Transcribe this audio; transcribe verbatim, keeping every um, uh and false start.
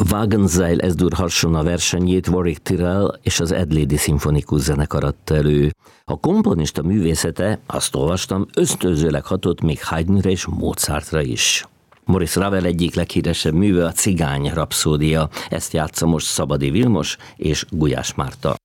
Wagenseil Ez-dur Harsona versenyét Warwick Tyrrell és az Adelaide Szimfonikus Zenekar adta elő. A komponista művészete, azt olvastam, ösztönzőleg hatott még Haydnre és Mozartra is. Maurice Ravel egyik leghíresebb műve a Cigány rapszódia. Ezt játsza most Szabadi Vilmos és Gulyás Márta.